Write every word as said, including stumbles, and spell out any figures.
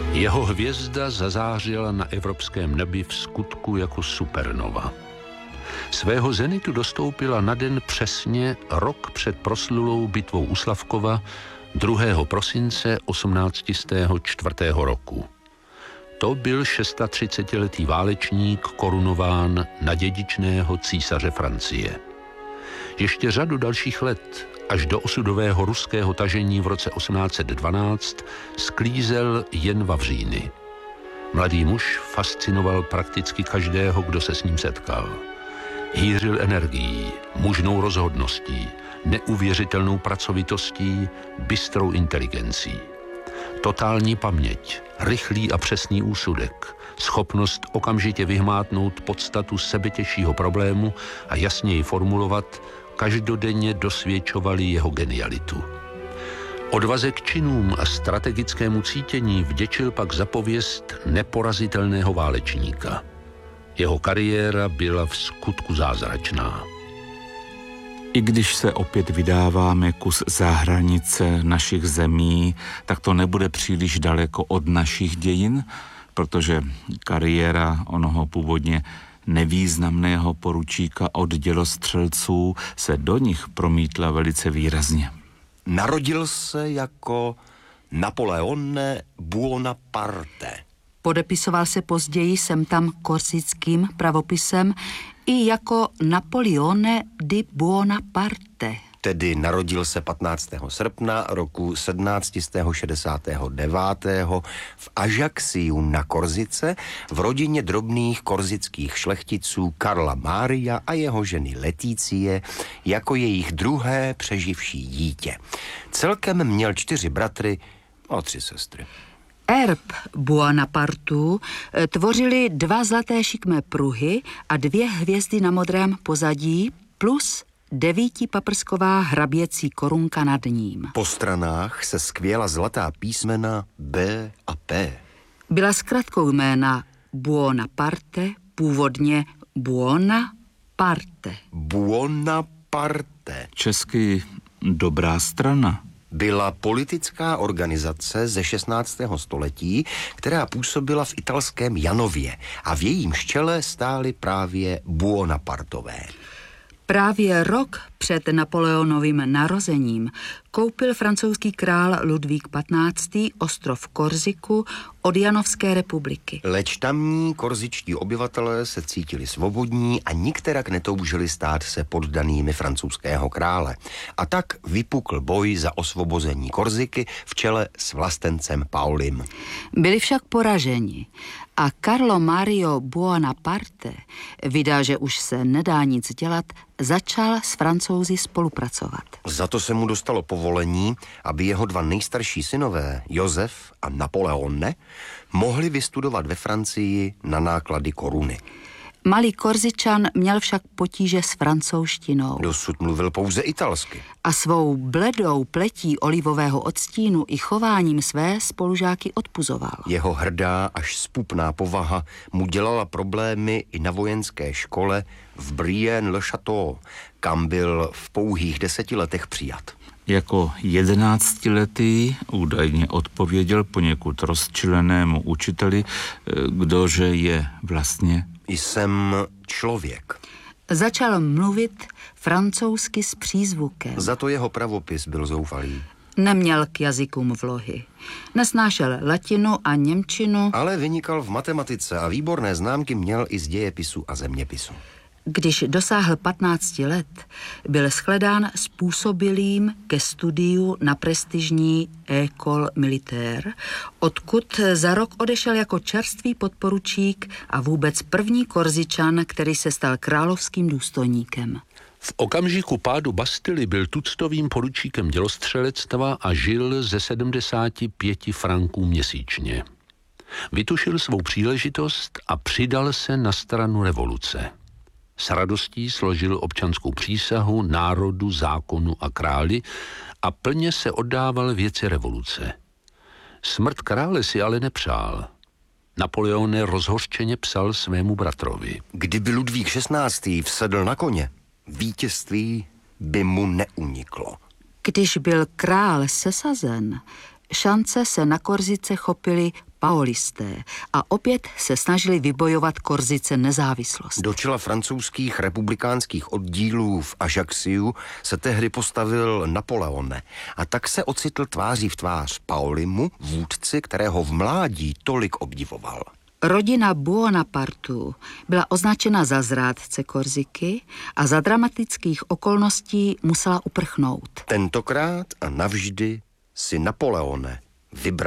Jeho hvězda zazářila na evropském nebi v skutku jako supernova. Svého zenitu dostoupila na den přesně rok před proslulou bitvou u Slavkova druhého prosince osmnáct set čtvrtého roku. To byl třicetišestiletý válečník korunován na dědičného císaře Francie. Ještě řadu dalších let, až do osudového ruského tažení v roce osmnáct set dvanáct, sklízel jen vavříny. Mladý muž fascinoval prakticky každého, kdo se s ním setkal. Hýřil energií, mužnou rozhodností, neuvěřitelnou pracovitostí, bystrou inteligencí. Totální paměť, rychlý a přesný úsudek, schopnost okamžitě vyhmátnout podstatu sebetěžšího problému a jasně ji formulovat, každodenně dosvědčovali jeho genialitu. Odvaze k činům a strategickému cítění vděčil pak za pověst neporazitelného válečníka. Jeho kariéra byla v skutku zázračná. I když se opět vydáváme kus za hranice našich zemí, tak to nebude příliš daleko od našich dějin, protože kariéra onoho původně nevýznamného poručíka od dělostřelců se do nich promítla velice výrazně. Narodil se jako Napoleone Buonaparte. Podepisoval se později sem tam korsickým pravopisem i jako Napoleone di Buonaparte. Tedy narodil se patnáctého srpna roku sedmnáct set šedesát devět v Ajaxiu na Korsice v rodině drobných korsických šlechticů Karla Mária a jeho ženy Leticie jako jejich druhé přeživší dítě. Celkem měl čtyři bratry a tři sestry. Erb Buonapartu tvořili dva zlaté šikmé pruhy a dvě hvězdy na modrém pozadí plus devítipaprsková hraběcí korunka nad ním. Po stranách se skvěla zlatá písmena B a P. Byla zkratkou jména Buonaparte, původně Buonaparte. Buonaparte. Česky dobrá strana. Byla politická organizace ze šestnáctého století, která působila v italském Janově a v jejím čele stáli právě Buonapartové. Právě rok před Napoleonovým narozením koupil francouzský král Ludvík patnáctý ostrov Korsiku od Janovské republiky. Leč tamní korzičtí obyvatelé se cítili svobodní a nikterak netoužili stát se poddanými francouzského krále. A tak vypukl boj za osvobození Korsiky v čele s vlastencem Paulim. Byli však poraženi a Carlo Mario Buonaparte vydá, že už se nedá nic dělat, začal s Francouzi spolupracovat. Za to se mu dostalo povolení, aby jeho dva nejstarší synové, Josef a Napoleone, mohli vystudovat ve Francii na náklady koruny. Malý Korzičan měl však potíže s francouzštinou. Dosud mluvil pouze italsky. A svou bledou pletí olivového odstínu i chováním své spolužáky odpuzoval. Jeho hrdá až zpupná povaha mu dělala problémy i na vojenské škole v Brienne-le-Château, kam byl v pouhých deseti letech přijat. Jako jedenáctiletý údajně odpověděl poněkud rozčilenému učiteli, kdože je vlastně. Jsem člověk. Začal mluvit francouzsky s přízvukem. Za to jeho pravopis byl zoufalý. Neměl k jazykům vlohy. Nesnášel latinu a němčinu. Ale vynikal v matematice a výborné známky měl i z dějepisu a zeměpisu. Když dosáhl patnácti let, byl shledán způsobilým ke studiu na prestižní École Militaire, odkud za rok odešel jako čerstvý podporučík a vůbec první Korzičan, který se stal královským důstojníkem. V okamžiku pádu Bastily byl tuctovým poručíkem dělostřelectva a žil ze sedmdesáti pěti franků měsíčně. Vytušil svou příležitost a přidal se na stranu revoluce. S radostí složil občanskou přísahu národu, zákonu a králi a plně se oddával věci revoluce. Smrt krále si ale nepřál. Napoleone rozhořčeně psal svému bratrovi. Kdyby Ludvík šestnáctý vsedl na koně, vítězství by mu neuniklo. Když byl král sesazen, šance se na Korsice chopili paolisté a opět se snažili vybojovat Korzice nezávislost. Do čela francouzských republikánských oddílů v Ajaxiu se tehdy postavil Napoleone a tak se ocitl tváří v tvář Paolimu, vůdci, kterého v mládí tolik obdivoval. Rodina Buonapartu byla označena za zrádce Korziky a za dramatických okolností musela uprchnout. Tentokrát a navždy si Napoleone vybral